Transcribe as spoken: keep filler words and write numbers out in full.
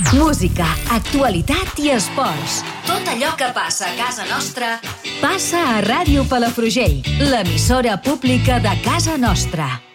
Música, actualitat i esports. Tot allò que passa a casa nostra passa a Ràdio Palafrugell, l'emissora pública de casa nostra.